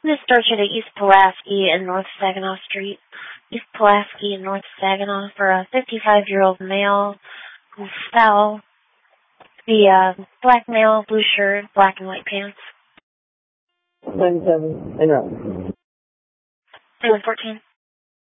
This starts at East Pulaski and North Saginaw Street. East Pulaski and North Saginaw for a 55-year-old male who fell. The black male, blue shirt, black and white pants. 97, interrupt. 714.